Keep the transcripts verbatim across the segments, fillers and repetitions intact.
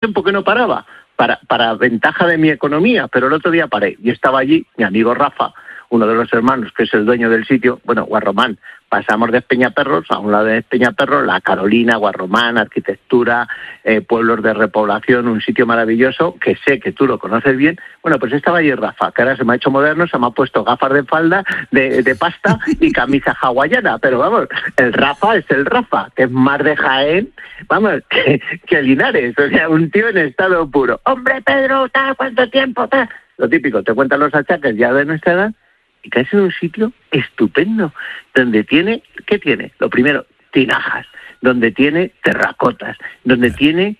tiempo que no paraba, para, para ventaja de mi economía, pero el otro día paré y estaba allí mi amigo Rafa, uno de los hermanos que es el dueño del sitio, bueno, Guarromán. Pasamos de Espeñaperros, a un lado de Espeñaperros, La Carolina, Guarromán, arquitectura, eh, pueblos de repoblación, un sitio maravilloso, que sé que tú lo conoces bien. Bueno, pues estaba allí Rafa, que ahora se me ha hecho moderno, se me ha puesto gafas de falda, de, de pasta y camisa hawaiana, pero vamos, el Rafa es el Rafa, que es más de Jaén, vamos, que, que Linares, o sea, un tío en estado puro. Hombre, Pedro, ¿tal? ¿Cuánto tiempo? Tal? Lo típico, te cuentan los achaques ya de nuestra edad, y caes en un sitio estupendo, donde tiene, ¿qué tiene? Lo primero, tinajas, donde tiene terracotas, donde tiene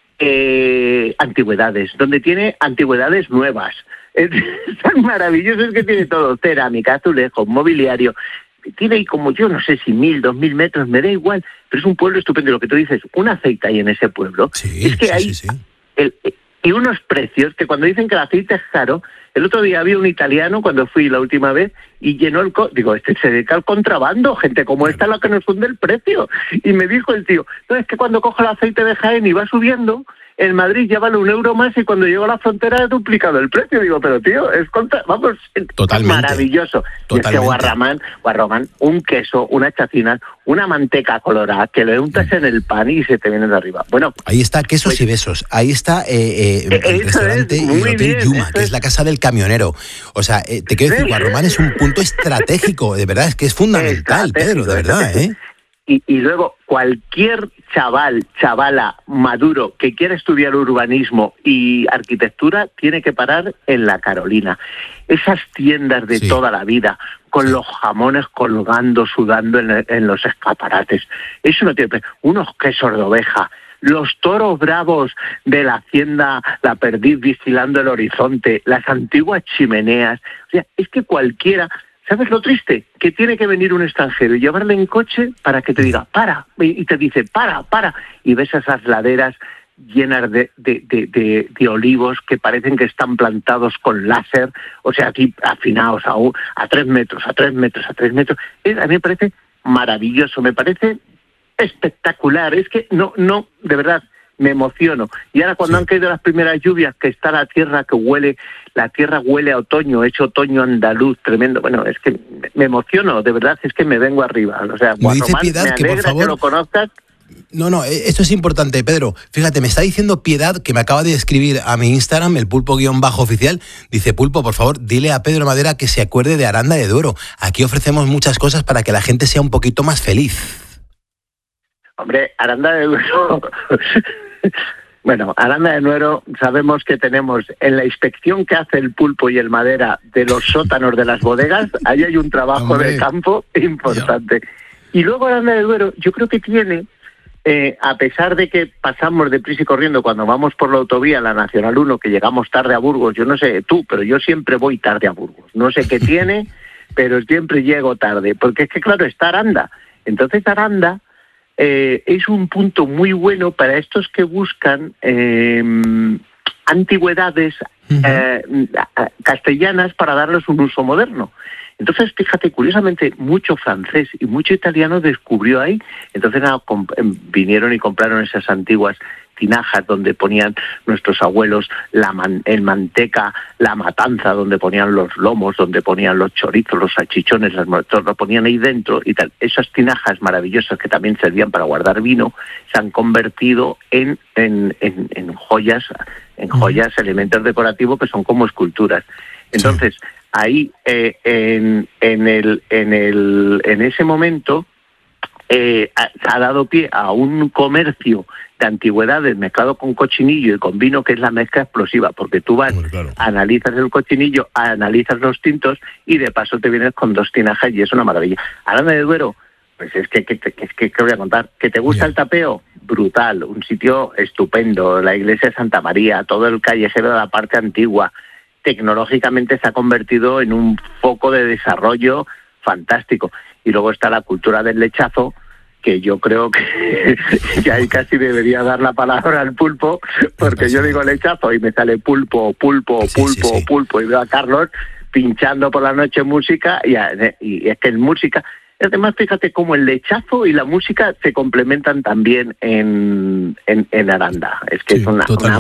eh, antigüedades, donde tiene antigüedades nuevas. Es tan maravilloso, es que tiene todo, cerámica, azulejos, mobiliario. Tiene ahí como, yo no sé si mil, dos mil metros, me da igual, pero es un pueblo estupendo. Lo que tú dices, un aceite ahí en ese pueblo, sí, es que sí, hay... sí, sí. El, y unos precios que cuando dicen que el aceite es caro, el otro día había un italiano cuando fui la última vez y llenó el... Co- digo, este se dedica al contrabando, gente como esta es la que nos funde el precio. Y me dijo el tío, no, es que cuando cojo el aceite de Jaén y va subiendo, en Madrid ya vale un euro más y cuando llego a la frontera he duplicado el precio. Digo, pero tío, es contra... vamos, Totalmente. es maravilloso. Totalmente. Y es que Guarromán, Guarromán, un queso, una chacina, una manteca colorada, que le untas en el pan y se te viene de arriba. Bueno, ahí está Quesos pues, y Besos, ahí está eh, eh, el eso restaurante es, y muy el Hotel bien, Yuma, eso que es es. la casa del camionero. O sea, eh, te quiero decir, Guarromán es un punto estratégico, de verdad, es que es fundamental, Pedro, de verdad, ¿eh? Y, y luego, cualquier chaval, chavala maduro que quiera estudiar urbanismo y arquitectura tiene que parar en La Carolina. Esas tiendas de Sí. toda la vida, con Sí. los jamones colgando, sudando en, en los escaparates. Eso no tiene pre- unos quesos de oveja, los toros bravos de la hacienda La Perdiz vigilando el horizonte, las antiguas chimeneas. O sea, es que cualquiera... ¿Sabes lo triste? Que tiene que venir un extranjero y llevarle en coche para que te diga, para, y te dice, para, para, y ves esas laderas llenas de, de, de, de, de olivos que parecen que están plantados con láser, o sea, aquí afinados a, un, a tres metros, a tres metros, a tres metros. Es, a mí me parece maravilloso, me parece espectacular, es que no, no, de verdad, me emociono. Y ahora cuando Sí. han caído las primeras lluvias, que está la tierra que huele, la tierra huele a otoño, hecho otoño andaluz, tremendo. Bueno, es que me emociono, de verdad, es que me vengo arriba. O sea, Me dice Guarromán, Piedad me que, por alegra favor, que lo conozcas. No, no, esto es importante, Pedro. Fíjate, me está diciendo Piedad, que me acaba de escribir a mi Instagram, el pulpo-oficial. Dice, Pulpo, por favor, dile a Pedro Madera que se acuerde de Aranda de Duero. Aquí ofrecemos muchas cosas para que la gente sea un poquito más feliz. Hombre, Aranda de Duero... Bueno, Aranda de Duero sabemos que tenemos en la inspección que hace el Pulpo y el Madera de los sótanos de las bodegas, ahí hay un trabajo Hombre. de campo importante. Y luego Aranda de Duero, yo creo que tiene, eh, a pesar de que pasamos deprisa y corriendo cuando vamos por la autovía, la Nacional uno, que llegamos tarde a Burgos, yo no sé tú, pero yo siempre voy tarde a Burgos. No sé qué tiene, pero siempre llego tarde, porque es que claro, está Aranda. Entonces Aranda... Eh, es un punto muy bueno para estos que buscan eh, antigüedades Uh-huh. eh, castellanas para darles un uso moderno. Entonces, fíjate, curiosamente, mucho francés y mucho italiano descubrió ahí. Entonces nada, comp- vinieron y compraron esas antiguas tinajas donde ponían nuestros abuelos la man- el manteca, la matanza, donde ponían los lomos, donde ponían los chorizos, los salchichones, las motos, lo ponían ahí dentro y tal. Esas tinajas maravillosas que también servían para guardar vino se han convertido en, en, en, en joyas, en joyas, uh-huh. elementos decorativos que son como esculturas. Entonces, sí. ahí eh, en, en el en el en ese momento eh, ha, ha dado pie a un comercio de antigüedades mezclado con cochinillo y con vino, que es la mezcla explosiva, porque tú vas, bueno, claro. analizas el cochinillo, analizas los tintos y de paso te vienes con dos tinajas y es una maravilla. Aranda de Duero, pues es que, que, que, que, que voy a contar, ¿que te gusta Bien. el tapeo? Brutal, un sitio estupendo, la iglesia de Santa María, todo el callejero de la parte antigua, tecnológicamente se ha convertido en un foco de desarrollo fantástico. Y luego está la cultura del lechazo, que yo creo que, que ahí casi debería dar la palabra al Pulpo, porque yo digo lechazo y me sale pulpo, pulpo, sí, pulpo, sí, sí. pulpo, y veo a Carlos pinchando por la noche música, y, y es que en música... Además, fíjate cómo el lechazo y la música se complementan también en, en, en Aranda. Es que sí, es una, una